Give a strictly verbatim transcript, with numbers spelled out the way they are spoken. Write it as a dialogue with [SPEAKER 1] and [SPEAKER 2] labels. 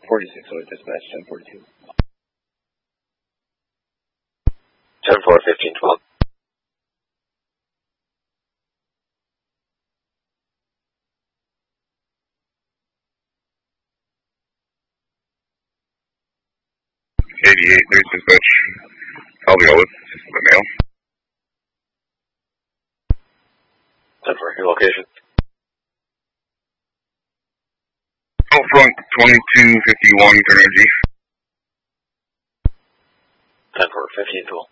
[SPEAKER 1] forty-six, so dispatch ten forty-two.
[SPEAKER 2] ten four, fifteen twelve.
[SPEAKER 3] eighty-eight, there's dispatch. I'll be with the mail.
[SPEAKER 2] ten four, your location.
[SPEAKER 3] Oh, front twenty-two fifty-one, turn energy.
[SPEAKER 2] ten four, fifteen twelve.